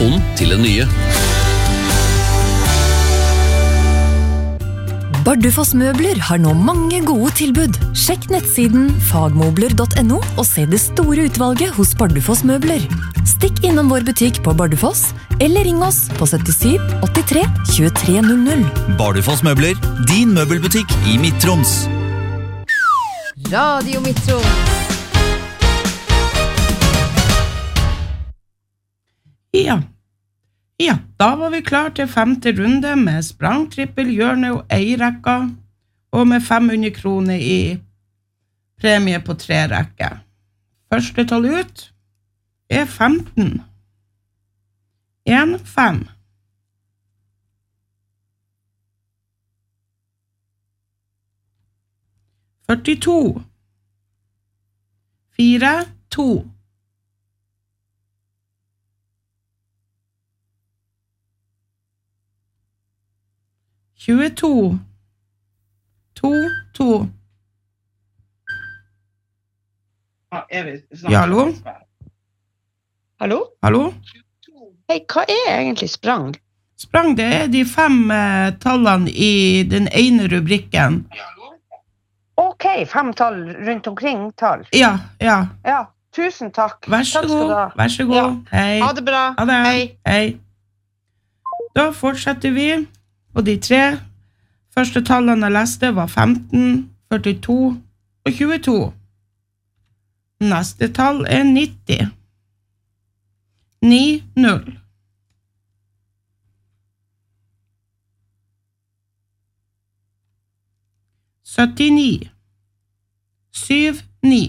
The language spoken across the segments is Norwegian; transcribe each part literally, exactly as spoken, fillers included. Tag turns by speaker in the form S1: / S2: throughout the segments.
S1: telefonen til den nye.
S2: Bardufoss Møbler har nå mange gode tilbud. Sjekk nettsiden fagmobler punktum no og se det store utvalget hos Bardufoss Møbler. Stikk innom vår butikk på Bardufoss, eller ring oss på syttisju åttitre tjuetre null null.
S3: Bardufoss Møbler, din møbelbutikk i Midt-Troms.
S4: Radio Midt-Troms.
S5: Ja. Ja, da var vi klar til femte runde med sprang, trippel, hjørne og ei-rekka, og med fem hundre kroner i premie på tre rekker. Første tall ut er femten. en, fem. førtito. fire, to. tjueto. To, to. Ja, hallo?
S6: Hallo?
S5: Hallo?
S6: Hei, hva er egentlig sprang?
S5: Sprang, det er de fem eh, tallene i den ene rubrikken.
S6: Ok, fem tall rundt omkring tall.
S5: Ja, ja.
S6: Ja, tusen takk.
S5: Vær så
S6: Takk skal
S5: god,
S6: du ha.
S5: vær så god.
S6: Ja.
S5: Hei.
S6: Ha det bra.
S5: Ha det.
S6: Hei.
S5: Hei. Da fortsetter vi, og de tre første tallene jeg leste var femten, førtito og tjueto. Neste tall er nitti. ni, null. syttini. syv, ni.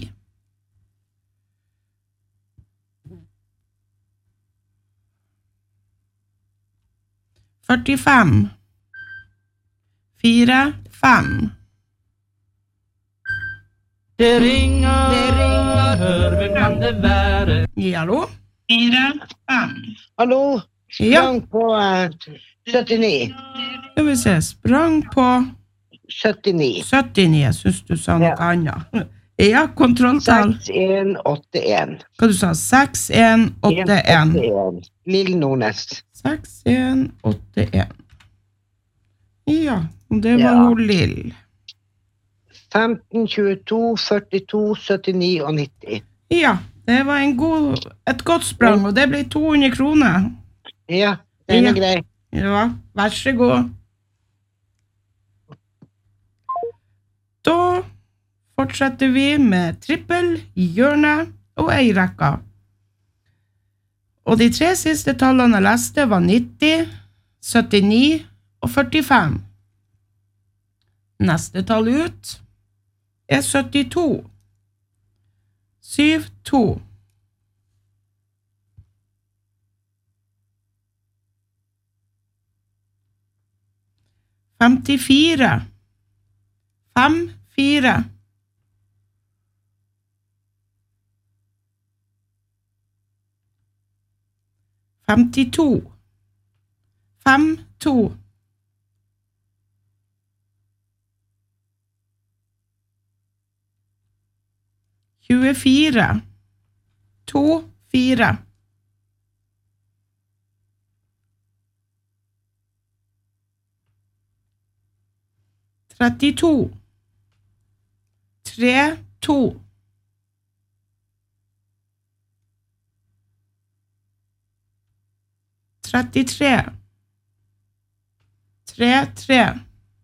S5: førtifem. Fire, fem.
S7: Det ringer, det ringer, hør, hvem kan det være?
S5: Ja, hallo? Fire, fem.
S8: Hallo,
S5: Ja,
S8: sprang på eh, syttini.
S5: skal vi se, sprang på
S8: syttini.
S5: syttini, jeg synes du sa noe
S8: Ja.
S5: annet. Ja, kontrolltall.
S8: seks en åtte en.
S5: Hva du sa? seks, en, åtte, en.
S8: Lille Nordnes.
S5: seks, en, åtte, en. Ja, og det var
S8: Ja.
S5: hun Lill.
S8: femten, tjueto, førtito, syttini og nitti.
S5: Ja, det var en god, et godt sprang, og det ble to hundre kroner.
S8: Ja, den
S5: Ja.
S8: er grei.
S5: Ja, vær så god. Da fortsetter vi med trippel, hjørne og ei-rekka. Og de tre siste tallene jeg leste var nitti, syttini og førtifem. Neste tall ut er syttito. syv, to. femtifire. fem, fire. femtito. fem, to. tjuefire. to, fire. trettito. tre, to. trettitre. tre, tre.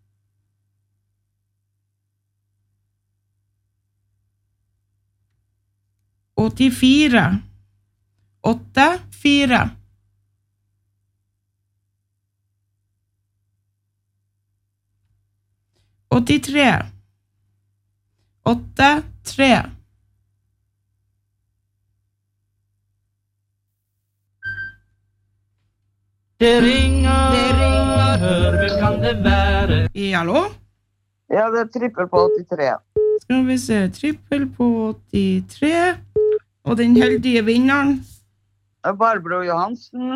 S5: åttifire. åtte, fire. åttitre. åtte, tre.
S7: Det ringer, det ringer, hør, hvem kan det være?
S5: Ja, hallo?
S6: Ja, det er trippel på åttitre.
S5: Skal vi se, trippel på åttitre. Og den heldige vinneren.
S6: Barbro Johansen.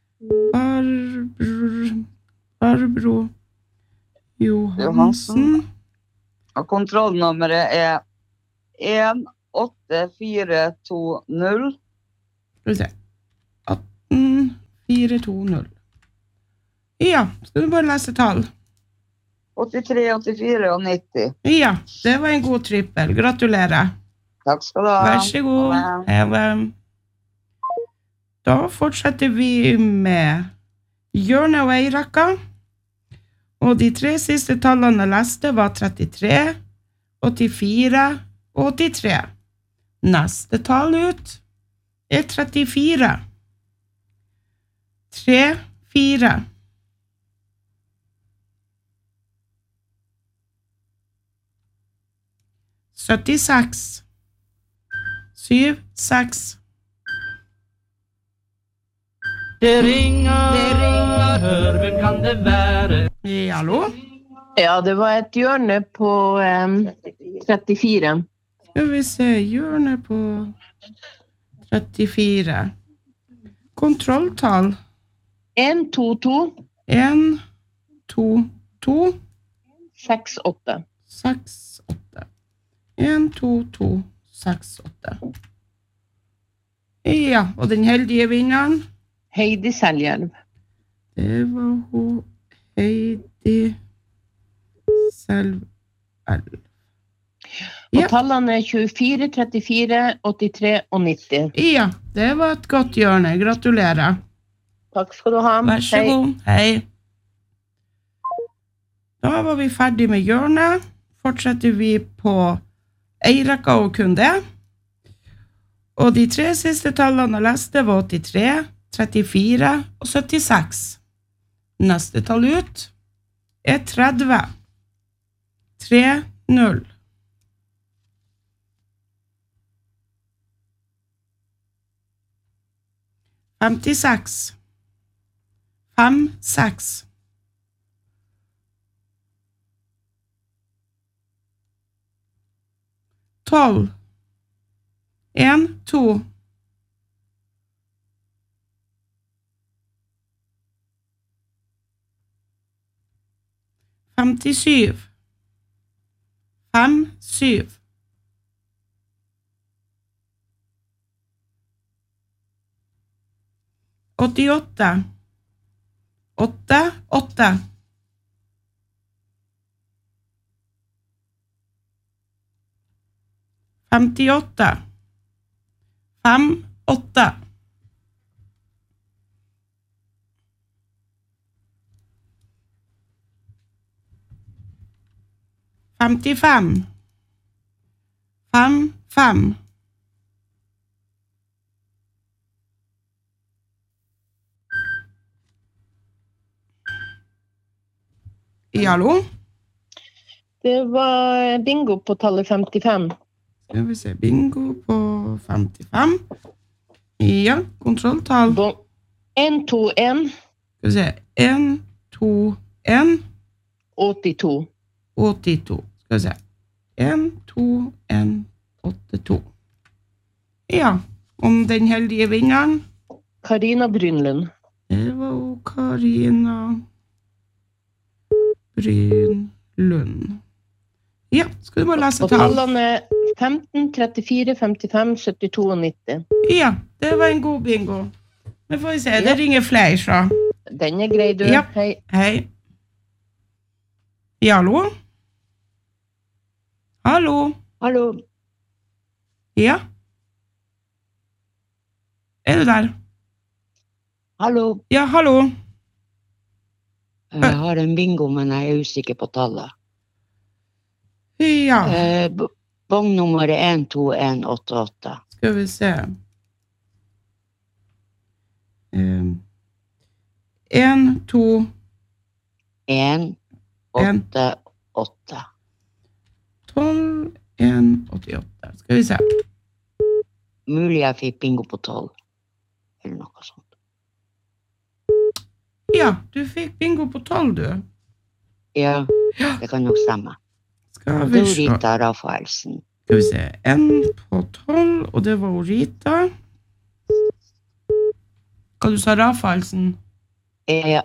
S5: Barbro, Barbro Johansen.
S6: Og kontrollnummeret er en åtte fire to null.
S5: Skal vi se. atten fire to null. Ja, skal du bare lese tall?
S1: åttitre, åttifire og nitti.
S5: Ja, det var en god trippel. Gratulerer.
S1: Takk skal du ha.
S5: Vær så god. Hei. Da fortsetter vi med hjørne og eirekka. Og de tre siste tallene jeg leste var trettitre, åttifire og åttitre. Neste tall ut er trettifire. tre, fire. syttiseks. syv, seks.
S7: Det ringer, det ringer, hør, hvem kan det være?
S5: Hallo?
S4: Ja, det var et hjørne på um, trettifire.
S5: Skal vi se, hjørne på trettifire. Kontrolltall.
S4: en, to, to.
S5: en, to, to.
S4: seks, åtte.
S5: seks, åtte. en, to, to, seks, åtte. Ja, og den heldige vinneren?
S4: Heidi Seljelv.
S5: Det var hun Heidi Seljelv.
S4: Og
S5: Ja.
S4: tallene er tjuefire, trettifire, åttitre og nitti.
S5: Ja, det var et godt hjørne. Gratulerer.
S4: Takk skal du ha.
S5: Vær så
S4: Hei.
S5: god. Hei. Da var vi ferdig med hjørnet. Fortsetter vi på eirekka og kun det. Og de tre siste tallene jeg leste var åttitre, trettifire og syttiseks. Neste tall ut er tretti. tre, null. femtiseks. fem, seks. tolv. en, to. femtisju. fem, syv. åttiåtte. åtte, åtte. femtiåtte. fem, åtte. femtifem. fem, fem. Hallo?
S4: Det var bingo på tallet femtifem.
S5: Skal vi se, bingo på femtifem. Ja, kontrolltall.
S4: en, to, en.
S5: Skal vi se, en, to, en.
S4: åttito.
S5: åttito. Skal vi se. en, to, en, åttito. Ja, om den heldige vinneren?
S4: Karina Brynlund.
S5: Det var jo Karina Brynlund. Ja, skal du bare lese
S4: Og
S5: tall?
S4: tallene er femten, trettifire, femtifem, syttito og nitti.
S5: Ja, det var en god bingo. Men får vi se, det ringer flere, så.
S4: Den er grei, du.
S5: Ja.
S4: Hei.
S5: Hei. Ja, hallo? Hallo?
S8: Hallo.
S5: Ja? Er du der?
S8: Hallo.
S5: Ja, hallo?
S8: Jeg har en bingo, men jeg er usikker på tallet.
S5: Ja.
S8: Eh, b- Bongnummer er en to en åtte åtte.
S5: Skal vi se. Um, en, to,
S8: en åtte åtte.
S5: tolv, en, åttiåtte. Skal vi se.
S8: Mulig jeg fikk bingo på tolv. Eller noe sånt.
S5: Ja, du fikk bingo på tolv, du.
S8: Ja, det kan nok stemme.
S5: Skal
S8: Det
S5: vi
S8: er jo
S5: se.
S8: Rita Rafaelsen.
S5: Skal vi se. En på tolv, og det var jo Rita. Hva du sa, Rafaelsen?
S8: Ja,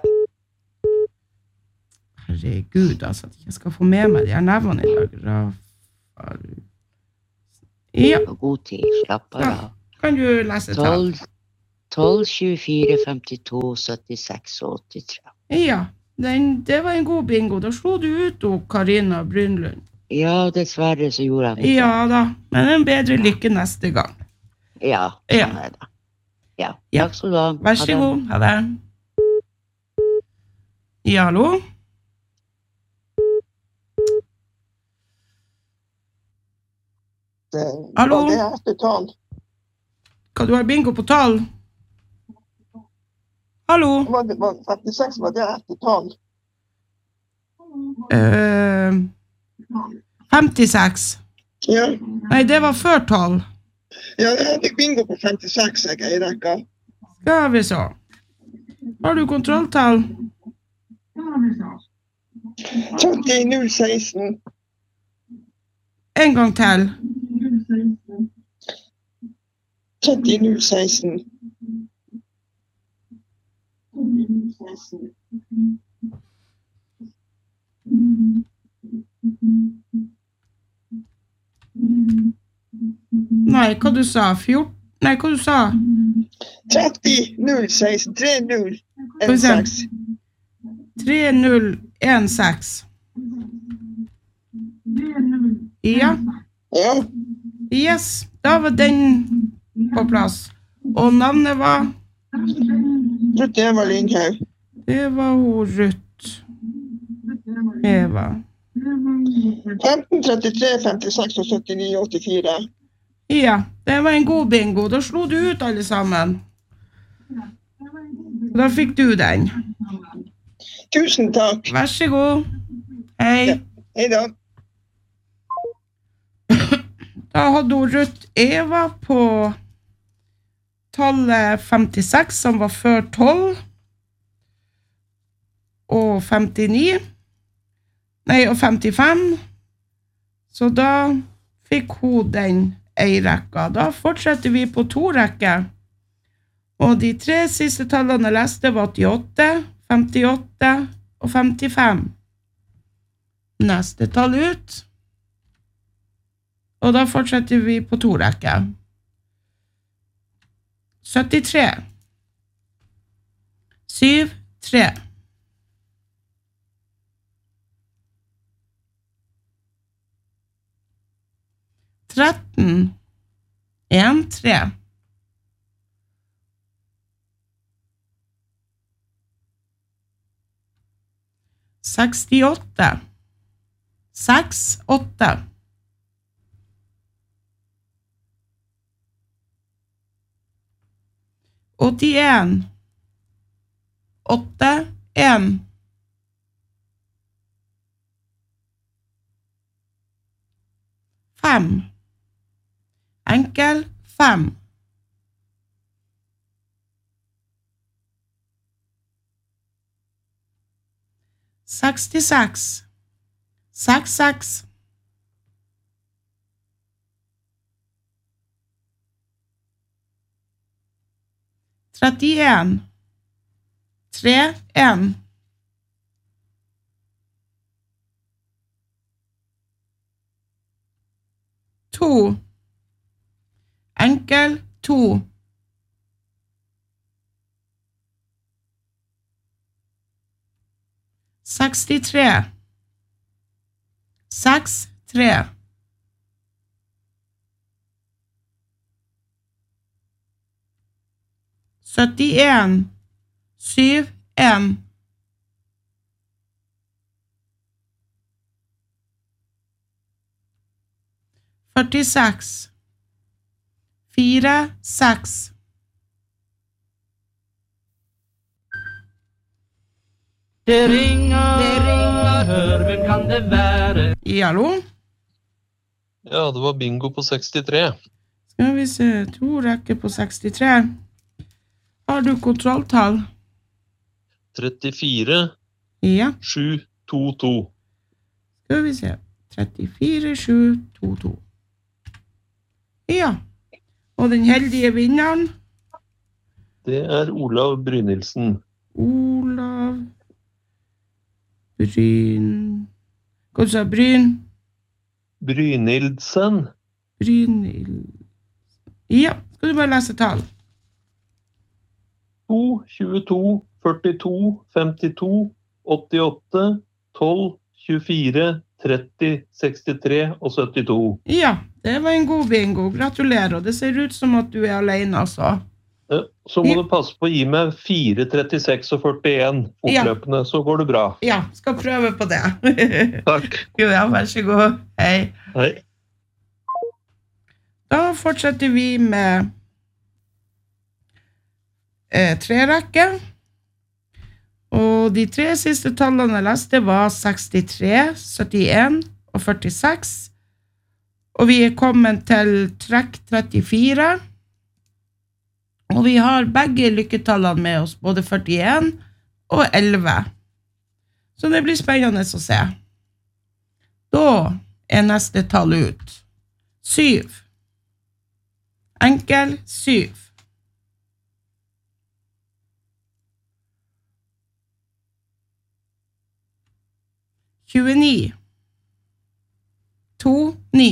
S5: Herregud, altså, at jeg skal få med meg de her nevene i dag. Rafaelsen. Ja,
S8: god tid. Slapp av.
S5: kan du lese tall?
S8: tolv, tolv, tjuefire, femtito, syttiseks og åttitre.
S5: Ja, den, det var en god bingo. Da slo du ut og Karina Brynlund.
S8: Ja, dessverre så gjorde jeg det.
S5: Ja da, men en bedre lykke neste gang.
S8: Ja,
S5: Ja.
S8: sånn er det. Ja,
S5: Ja.
S8: takk skal du ha.
S5: Vær
S8: Ha
S5: så
S8: det.
S5: god, ha det. Ja, hallo? Hallo?
S1: Det er efter tolv.
S5: Hva, du har bingo på tall? Hallo?
S1: Var det var femtiseks var det efter tolv.
S5: Eh, femtiseks.
S1: Ja,
S5: Nei, det var før tolv.
S1: ja, jeg hadde bingo på femtiseks, jeg, Eirekka.
S5: Skal vi så. Har du kontrolltall?
S1: tretti null seksten.
S5: En gang til.
S1: tretti null seksten.
S5: Nei, hva du sa? fjorten? Nei, hva du sa?
S1: tretti null seksten. tre null
S5: Skal vi se.
S1: seks.
S5: tre null en seks. Ja,
S1: Ja,
S5: yes. Da var den på plass. Og navnet var?
S1: Ruth Eva Lindhaug.
S5: Det var hun Ruth. Eva.
S1: femten, trettitre, femtiseks og syttini, åttifire.
S5: Ja, det var en god bingo. Da slo du ut alle sammen. Da fikk du den.
S1: Tusen takk.
S5: Vær så god. Hei.
S1: Hei da.
S5: Da hadde hun Ruth Eva på tallet femtiseks, som var før tolv, og femtini, nei, og femtifem. Så da fikk hun den ei-rekka. Da fortsetter vi på to rekker. Og de tre siste tallene jeg leste var åttiåtte, femtiåtte og femtifem. Neste tall ut. Og da fortsetter vi på to rekker. syttitre. syv, tre. tretten. en, tre. sekstiåtte. seks, åtte. åttien. åtte, en. fem. Enkel, fem. sekstiseks. seks, seks. trettien. tre, en. to. Enkel, to. sekstitre. seks, tre. syttien. syv, en. førtiseks. fire, seks.
S7: Det ringer, det ringer, hør, hvem kan det være?
S5: Hallo?
S9: Ja, det var bingo på sekstitre.
S5: Skal vi se, to rekker på sekstitre. Har du kontrolltall?
S9: trettifire,
S5: Ja,
S9: sju, to, to.
S5: skal vi se. trettifire, sju, to, to. Ja, og den heldige vinneren?
S9: Det er Olav Brynildsen.
S5: Olav Bryn... Hva sa du? Bryn?
S9: Brynildsen.
S5: Brynild... Ja, skal du bare lese tall?
S9: tjueto, tjueto, førtito, femtito, åttiåtte, tolv, tjuefire, tretti, sekstitre og syttito.
S5: Ja, det var en god bingo. Gratulerer. Det ser ut som at du er alene, altså.
S9: Så må du passe på å gi meg fire, trettiseks og førtien fortløpende, så går det bra.
S5: Ja, skal prøve på det.
S9: Takk.
S5: Ja, vær så god. Hei.
S9: Hei.
S5: Da fortsetter vi med eh, tre rekker. Og de tre siste tallene jeg leste var sekstitre, syttien og førtiseks. Og vi er kommet til trekk trettifire. Og vi har begge lykketallene med oss, både førtien og elleve. Så det blir spennende å se. Da er neste tall ut. Syv. Enkel syv. tjueni. To, ni.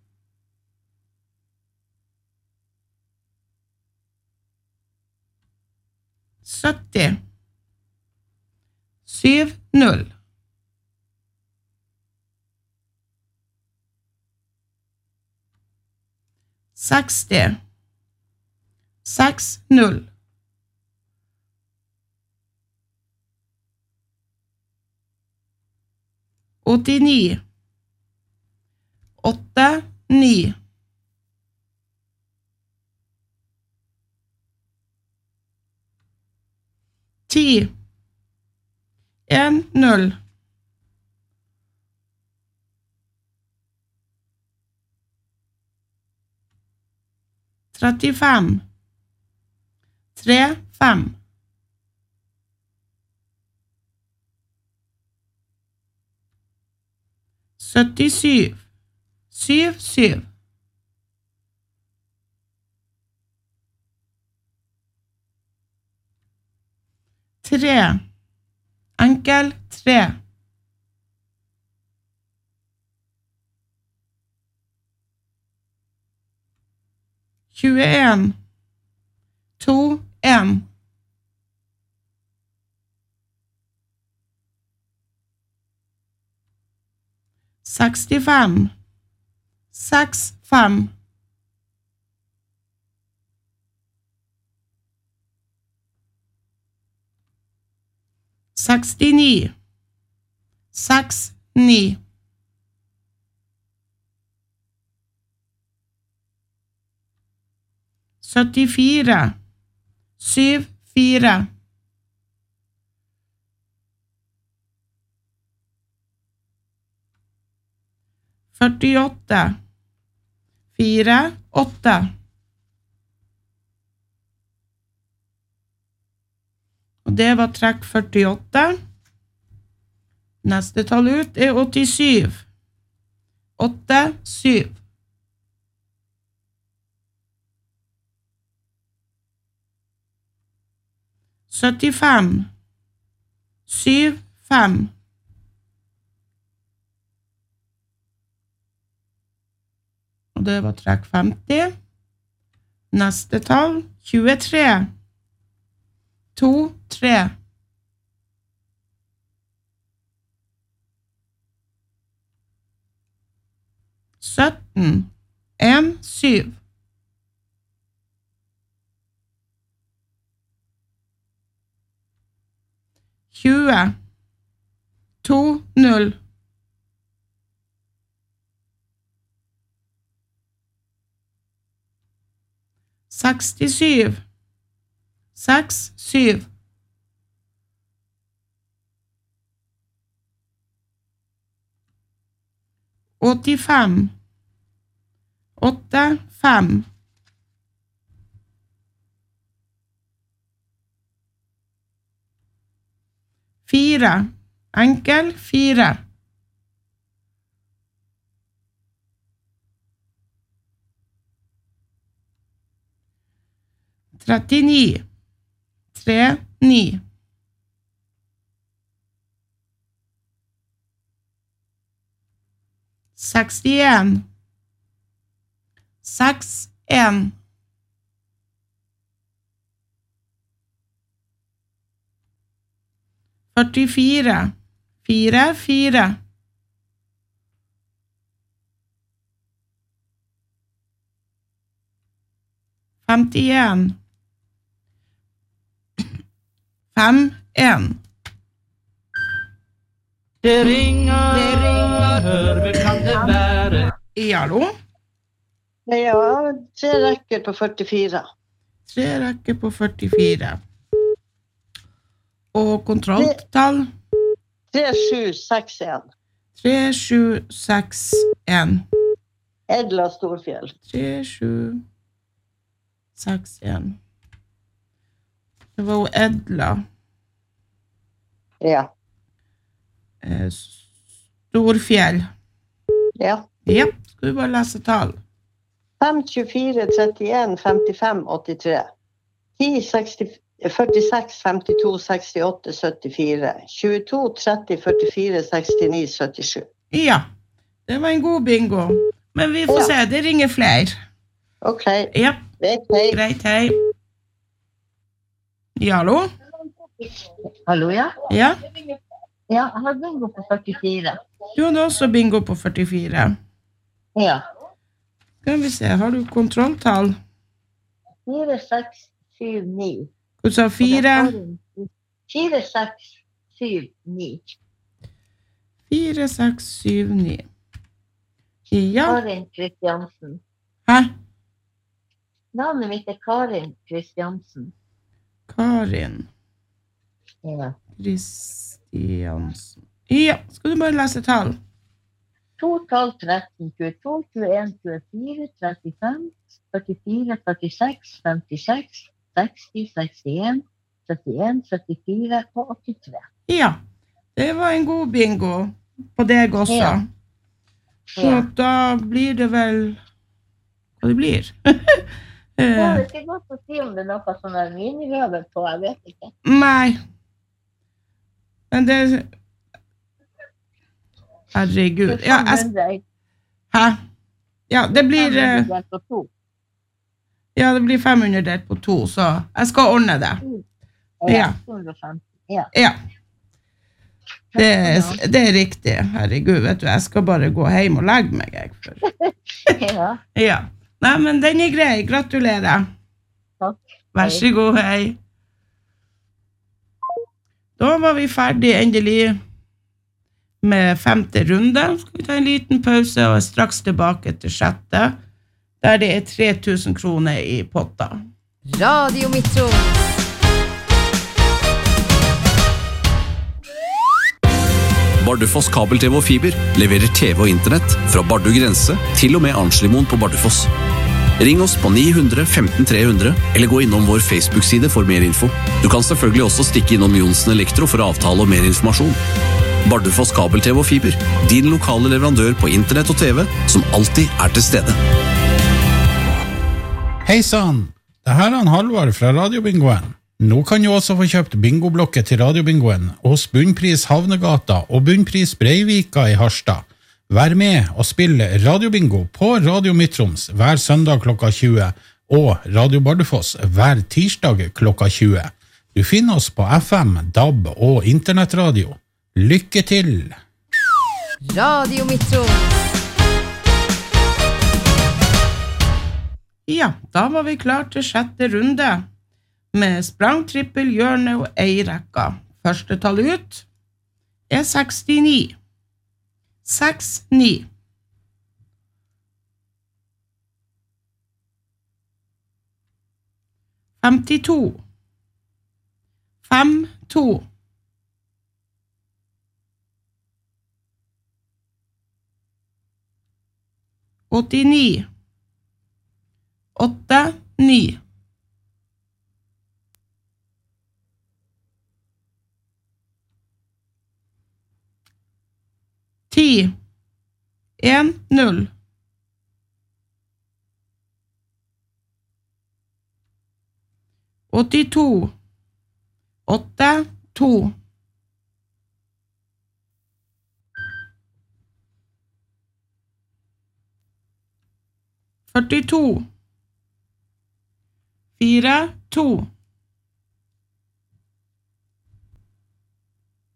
S5: sytti. Syv, null. seksti. Seks, null. åttini. Åtte, ni. Ti. En, null. Trettifem. Tre, fem. Syttisyv. Syv, syv. Tre. Enkel tre. tjueen. To, en. sekstifem. Seks, fem. sekstini. Seks, ni. syttifire. Syv, fire. førtiåtte. Fire, åtte. Og det var trekk førtiåtte. Neste tall ut er åttisyv. Åtte, syv. syttifem. Syv, fem. Og det var trekk femti. Neste tall, tjuetre. To, tre. sytten. En, syv. tjue. To, null. sekstisju. Seks, syv. åttifem. Åtte, fem. Fire. Enkel fire. trettini. Tre, ni. sekstien. Seks, en. førtifire. Fire, fire. Femtien. Fem, en.
S7: Det ringer, det ringer, hør, hvem kan det være?
S5: Hallo?
S10: Ja, tre rekker på førtifire.
S5: Tre rekker på førtifire. Og kontrolltall?
S10: tre sju seks en.
S5: tre sju seks en.
S10: Edla Storfjell.
S5: tre sju seks en. Det var jo Edla.
S10: Ja.
S5: Eh, Storfjell.
S10: Ja.
S5: Ja, skal du bare lese tall.
S10: fem tjuefire trettien femtifem åttitre. ti førtiseks femtito sekstiåtte syttifire. tjueto tretti førtifire sekstini syttisju.
S5: Ja, det var en god bingo. Men vi får
S10: Ja.
S5: se, det ringer flere.
S10: Ok.
S5: Ja,
S10: Hei.
S5: greit, hei. Ja, hallo?
S11: Hallo, ja?
S5: Ja,
S11: Ja, jeg har bingo på førtifire.
S5: du hadde også bingo på førtifire.
S11: Ja.
S5: Skal vi se, har du kontrolltall?
S11: fire seks syv ni.
S5: Du sa fire,
S11: fire seks syv ni.
S5: fire, seks, syv, ni. Ja,
S11: Karin Kristiansen.
S5: hæ?
S11: Navnet mitt er Karin Kristiansen.
S5: Karin
S11: Ja.
S5: Kristiansen. Ja, skal du bare lese tall?
S11: to, tolv, tretten, tjueto, tjueen, tjuefire, trettifem, førtifire, førtiseks, femtiseks, seksti, sekstien, syttien, syttifire og åttitre.
S5: Ja, det var en god bingo på deg også.
S11: Ja.
S5: Så
S11: Ja.
S5: da blir det vel hva det blir.
S11: Det
S5: Eh,
S11: er ikke godt å si om det er noe som er minirøver på, jeg vet ikke.
S5: Nei. Men det Herregud. Ja, jeg... Hæ? Ja, det blir eh, Ja, det blir fem hundre delt på to, så jeg skal ordne det. Ja.
S11: Ja.
S5: Ja. Det, er- det er riktig. Herregud, vet du, jeg skal bare gå hjem og legge meg, jeg. For.
S11: Ja.
S5: Ja. Nei, men den er grei. Gratulerer.
S11: Takk.
S5: Vær så god, hei. Da var vi ferdig endelig med femte runde. Skal vi ta en liten pause og er straks tilbake til sjette, der det er tre tusen kroner i potta.
S2: Radio Midtro.
S12: Bardufoss kabel-T V og fiber leverer T V og internett fra Bardu grense til og med Arnslimoen på Bardufoss. Ring oss på ni hundre femten tre hundre eller gå innom vår Facebook-side for mer info. Du kan selvfølgelig også stikke innom Jonsen Elektro for avtale og mer informasjon. Bardufoss kabel-T V og fiber, din lokale leverandør på internett og T V, som alltid er til stede.
S13: Hei sann, det her er han Halvard fra Radiobingoen. Nå kan du også få kjøpt bingoblokket til Radiobingoen hos Bunnpris Havnegata og Bunnpris Breivika i Harstad. Vær med og spill Radiobingo på Radio Midtroms hver søndag klokka tjue og Radio Bardufoss hver tirsdag klokka tjue. Du finner oss på F M, D A B og internettradio. Lykke til!
S2: Radio Midtro.
S5: Ja, da var vi klar til sjette runde med sprang, trippel, hjørne og ei-rekka. Første tall ut er sekstini. seks ni. femtito. fem to. åttini. åtte ni. ti. en null. åttito. åtte to. førtito. fire to.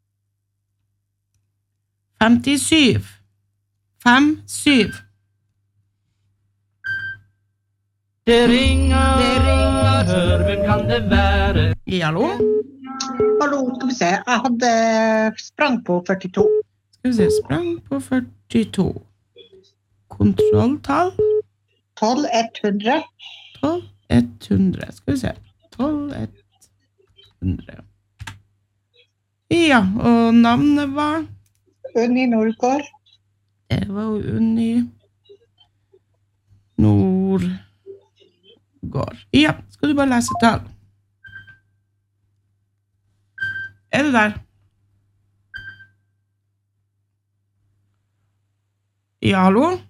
S5: femtisju. Fem, syv.
S7: Det ringer, det ringer, hør, hvem kan det være?
S5: Hallo?
S14: Hallo, skal vi se. Jeg hadde sprang på førtito.
S5: Skal vi se, sprang på førtito. Kontrolltall?
S14: tolv hundre.
S5: tolv hundre. Skal vi se. tolv hundre. Ja, og navnet var?
S14: Unni Nordgård.
S5: Det var Unni Nordgård. Ja, skal du bare lese tall? Er du der? Ja, hallo?